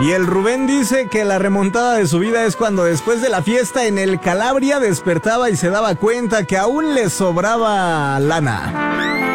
Y el Rubén dice que la remontada de su vida es cuando después de la fiesta en el Calabria despertaba y se daba cuenta que aún le sobraba lana.